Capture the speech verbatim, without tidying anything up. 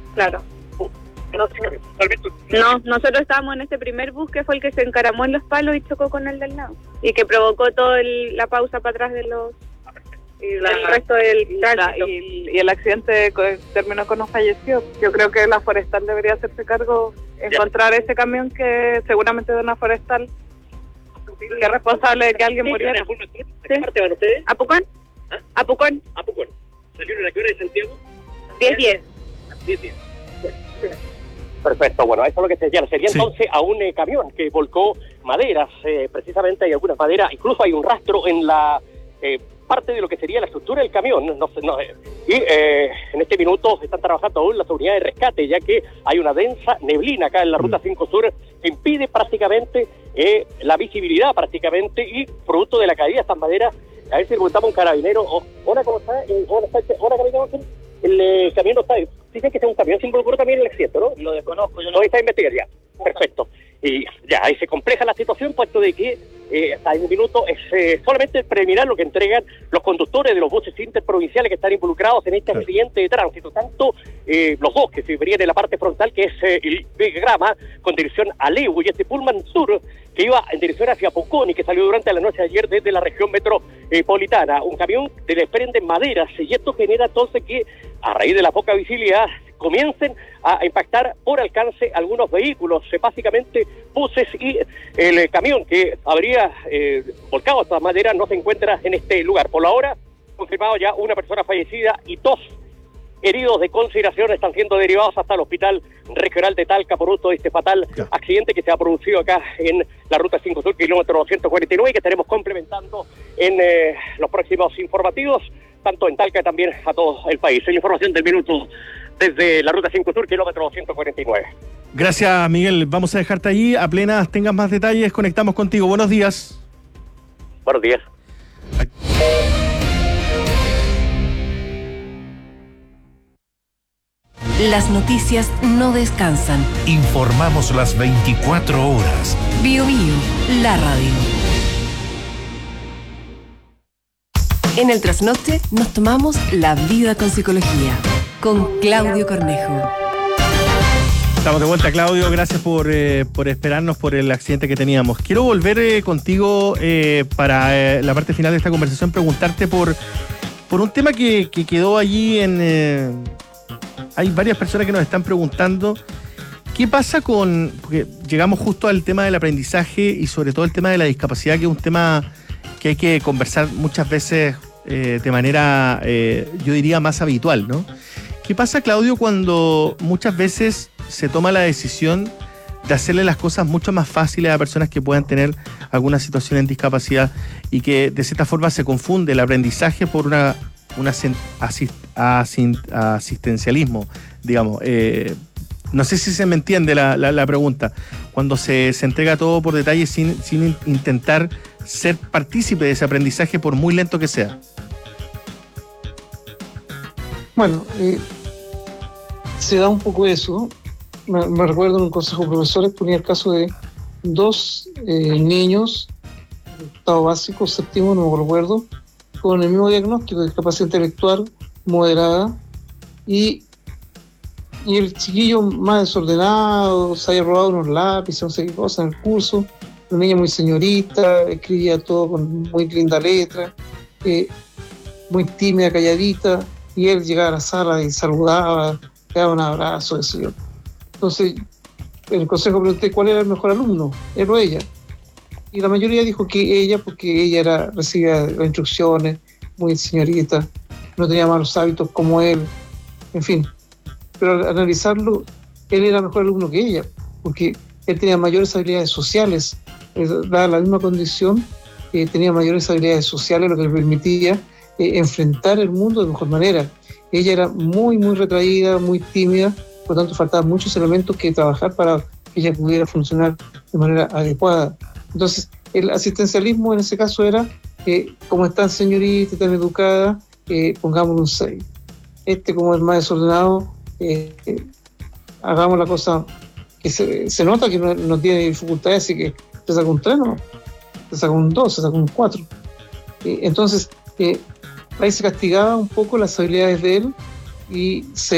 Claro. No, no, nosotros estábamos en ese primer bus que fue el que se encaramó en los palos y chocó con el del lado. Y que provocó toda la pausa para atrás de los... Y la, el resto del tránsito. Y, y el accidente terminó con un fallecido. Yo creo que la forestal debería hacerse cargo, encontrar ya. ese camión que seguramente es de una forestal, que es responsable de que alguien sí, muriera. ¿Sí? ¿Qué parte van ustedes? ¿A Pucón? ¿Ah? ¿A Pucón? ¿A Pucón? ¿Salieron a qué hora de Santiago? diez diez. diez diez. Perfecto, bueno, eso es lo que se señala. Sería sí. entonces a un eh, camión que volcó maderas, eh, precisamente hay algunas maderas, incluso hay un rastro en la eh, parte de lo que sería la estructura del camión. No, no, no, eh, y eh, en este minuto están trabajando aún las unidades de rescate, ya que hay una densa neblina acá en la Ruta cinco Sur que impide prácticamente eh, la visibilidad prácticamente y producto de la caída de estas maderas. A ver si le preguntamos a un carabinero. Oh, hola, ¿cómo está? Eh, hola, está, hola, carabinero. El eh, camión no está. Dicen que es un camión, se involucró también en el accidente, ¿no? Lo desconozco, yo no. Hoy está a investigar ya. Perfecto. Y ya, ahí se compleja la situación, puesto de que eh, hasta un minuto es eh, solamente preliminar lo que entregan los conductores de los buses interprovinciales que están involucrados en este accidente de tránsito. Tanto eh, los dos que se verían en la parte frontal, que es eh, el Grama, con dirección a Lebu, y este Pullman Sur, que iba en dirección hacia Pucón y que salió durante la noche de ayer desde la región metropolitana. Un camión que desprende maderas, y esto genera entonces que, a raíz de la poca visibilidad, comiencen a impactar por alcance algunos vehículos, eh, básicamente buses, y el eh, camión que habría eh, volcado estas maderas no se encuentra en este lugar. Por la hora, confirmado ya una persona fallecida y dos heridos de consideración están siendo derivados hasta el Hospital Regional de Talca por producto de este fatal ya. accidente que se ha producido acá en la Ruta cinco Sur, kilómetro doscientos cuarenta y nueve, y que estaremos complementando en eh, los próximos informativos, tanto en Talca también a todo el país. Es la información del minuto desde la Ruta cinco Sur, kilómetro doscientos cuarenta y nueve. Gracias, Miguel. Vamos a dejarte ahí. Apenas tengas más detalles, conectamos contigo. Buenos días. Buenos días. Las noticias no descansan. Informamos las veinticuatro horas. Bio Bio, la radio. En el trasnoche nos tomamos la vida con psicología. Con Claudio Cornejo. Estamos de vuelta, Claudio. Gracias por, eh, por esperarnos por el accidente que teníamos. Quiero volver eh, contigo eh, para eh, la parte final de esta conversación, preguntarte por, por un tema que, que quedó allí en... Eh, hay varias personas que nos están preguntando qué pasa con... Porque llegamos justo al tema del aprendizaje y sobre todo el tema de la discapacidad, que es un tema que hay que conversar muchas veces eh, de manera, eh, yo diría, más habitual, ¿no? ¿Qué pasa, Claudio, cuando muchas veces se toma la decisión de hacerle las cosas mucho más fáciles a personas que puedan tener alguna situación en discapacidad y que de cierta forma se confunde el aprendizaje por una, una asist, asist, asistencialismo, digamos? Eh, no sé si se me entiende la, la, la pregunta. Cuando se, se entrega todo por detalle sin, sin intentar ser partícipe de ese aprendizaje por muy lento que sea. Bueno, eh, se da un poco eso. Me, me recuerdo en un consejo de profesores ponía el caso de dos eh, niños, octavo básico, séptimo, no me recuerdo, con el mismo diagnóstico de discapacidad intelectual moderada, y, y el chiquillo más desordenado, se había robado unos lápices, no sé qué cosa en el curso, una niña muy señorita, escribía todo con muy linda letra, eh, muy tímida, calladita, y él llegaba a la sala y saludaba, le daba un abrazo, eso yo. Entonces, en el consejo pregunté cuál era el mejor alumno, él o ella. Y la mayoría dijo que ella, porque ella era, recibía las instrucciones, muy señorita, no tenía malos hábitos como él, en fin. Pero al analizarlo, él era mejor alumno que ella, porque él tenía mayores habilidades sociales, dada la misma condición, eh, tenía mayores habilidades sociales, lo que le permitía eh, enfrentar el mundo de mejor manera. Ella era muy, muy retraída, muy tímida, por lo tanto faltaban muchos elementos que trabajar para que ella pudiera funcionar de manera adecuada. Entonces, el asistencialismo en ese caso era, eh, como es tan señorita, tan educada, eh, pongámosle un seis. Este, como es más desordenado, eh, eh, hagamos la cosa que se, se nota que no, no tiene dificultades, así que se saca un tres, no, se saca un dos, se saca un cuatro. Eh, entonces, eh, ahí se castigaba un poco las habilidades de él y se